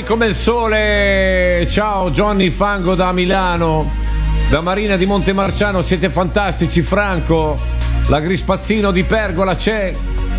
voi come il sole. Ciao Johnny Fango da Milano, da Marina di Montemarciano, siete fantastici. Franco, la Grispazzino di Pergola c'è.